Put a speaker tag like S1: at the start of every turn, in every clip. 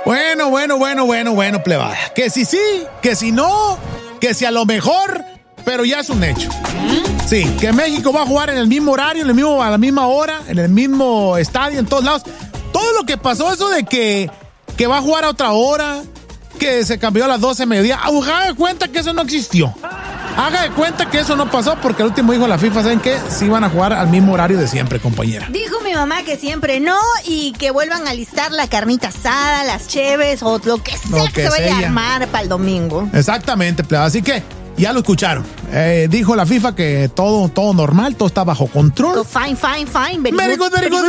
S1: Bueno, plebada. Que si sí, que si no, que si a lo mejor, pero ya es un hecho. Sí, que México va a jugar en el mismo horario, a la misma hora, en el mismo estadio, en todos lados. Todo lo que pasó, eso de que va a jugar a otra hora, que se cambió a las 12 de mediodía, haga de cuenta que eso no existió. Haga de cuenta que eso no pasó porque el último dijo de la FIFA, ¿saben qué? Sí van a jugar al mismo horario de siempre, compañera.
S2: Dijo mi mamá que siempre no y que vuelvan a listar la carnita asada, las cheves o lo que sea que se vaya a armar para el domingo.
S1: Exactamente, plebada. Así que ya lo escucharon. Dijo la FIFA que todo normal, todo está bajo control.
S2: Fine.
S1: Very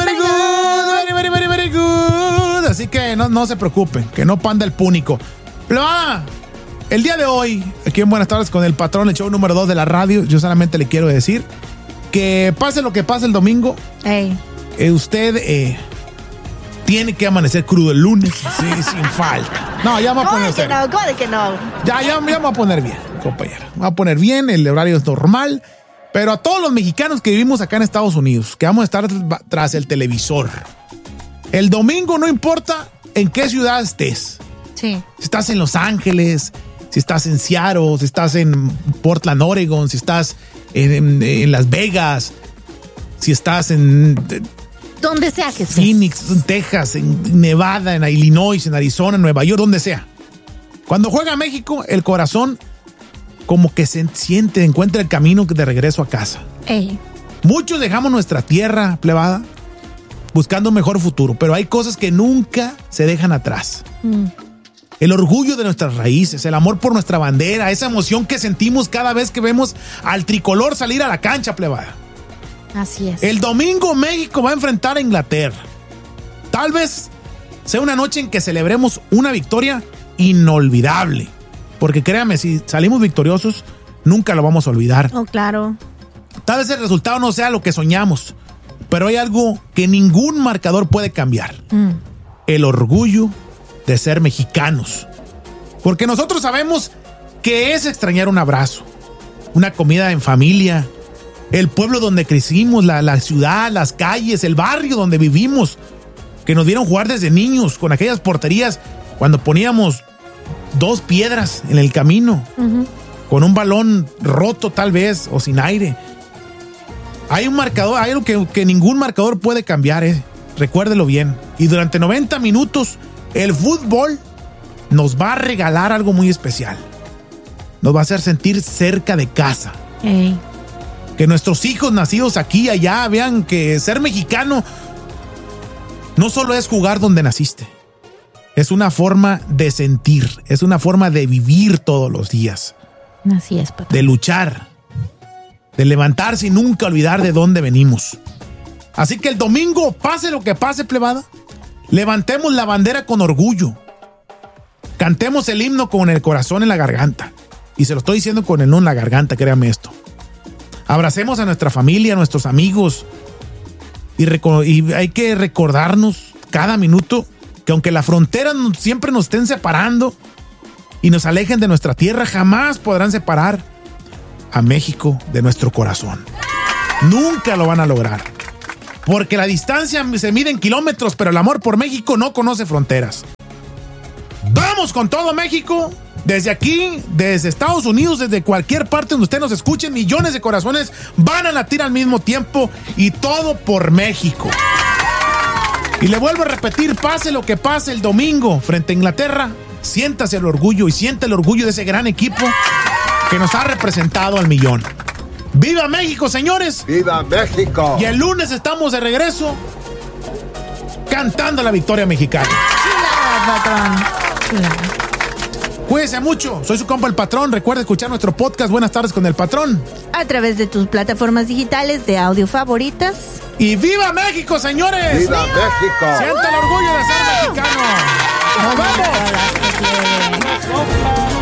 S1: good. Así que no se preocupen, que no panda el púnico. Plebada, el día de hoy, aquí en Buenas Tardes con el Patrón, el show número 2 de la radio, yo solamente le quiero decir que pase lo que pase el domingo, usted tiene que amanecer crudo el lunes, sí, sin falta. No, ya vamos a poner serio.
S2: ¿Cómo de que no?
S1: Ya vamos a poner bien, compañera. Vamos a poner bien, el horario es normal, pero a todos los mexicanos que vivimos acá en Estados Unidos, que vamos a estar tras el televisor, el domingo no importa en qué ciudad estés.
S2: Sí.
S1: Si estás en Los Ángeles, si estás en Seattle, si estás en Portland, Oregon, si estás en Las Vegas, si estás en
S2: donde sea que estés.
S1: Phoenix, en Texas, en Nevada, en Illinois, en Arizona, en Nueva York, donde sea. Cuando juega México, el corazón como que se siente, encuentra el camino de regreso a casa. Muchos dejamos nuestra tierra, plebada, buscando un mejor futuro, pero hay cosas que nunca se dejan atrás. El orgullo de nuestras raíces, el amor por nuestra bandera, esa emoción que sentimos cada vez que vemos al tricolor salir a la cancha, plebada.
S2: Así es.
S1: El domingo México va a enfrentar a Inglaterra. Tal vez sea una noche en que celebremos una victoria inolvidable. Porque créame, si salimos victoriosos, nunca lo vamos a olvidar.
S2: Oh, claro.
S1: Tal vez el resultado no sea lo que soñamos, pero hay algo que ningún marcador puede cambiar. El orgullo de ser mexicanos. Porque nosotros sabemos que es extrañar un abrazo, una comida en familia, el pueblo donde crecimos, la ciudad, las calles, el barrio donde vivimos, que nos vieron jugar desde niños con aquellas porterías cuando poníamos 2 piedras en el camino, con un balón roto tal vez o sin aire. Hay un marcador, hay algo que ningún marcador puede cambiar, recuérdelo bien. Y durante 90 minutos el fútbol nos va a regalar algo muy especial. Nos va a hacer sentir cerca de casa. Que nuestros hijos nacidos aquí y allá vean que ser mexicano no solo es jugar donde naciste. Es una forma de sentir, es una forma de vivir todos los días.
S2: Así es, patrón.
S1: De luchar, de levantarse y nunca olvidar de dónde venimos. Así que el domingo, pase lo que pase, plebada, levantemos la bandera con orgullo. Cantemos el himno con el corazón en la garganta. Y se lo estoy diciendo con el no en la garganta, créame esto. Abracemos a nuestra familia, a nuestros amigos. Y hay que recordarnos cada minuto que aunque las fronteras siempre nos estén separando y nos alejen de nuestra tierra, jamás podrán separar a México de nuestro corazón. Nunca lo van a lograr. Porque la distancia se mide en kilómetros, pero el amor por México no conoce fronteras. ¡Vamos con todo, México! Desde aquí, desde Estados Unidos, desde cualquier parte donde usted nos escuche, millones de corazones van a latir al mismo tiempo y todo por México. Y le vuelvo a repetir, pase lo que pase el domingo frente a Inglaterra, siéntase el orgullo y sienta el orgullo de ese gran equipo que nos ha representado al millón. ¡Viva México, señores!
S3: ¡Viva México!
S1: Y el lunes estamos de regreso cantando la victoria mexicana.
S2: Chulada, patrón. Chulada.
S1: Cuídese mucho, soy su compa el Patrón. Recuerda escuchar nuestro podcast Buenas Tardes con el Patrón
S2: a través de tus plataformas digitales de audio favoritas.
S1: Y ¡viva México, señores!
S3: ¡Viva México!
S1: Sienta el orgullo de ser mexicano. ¡Nos vemos!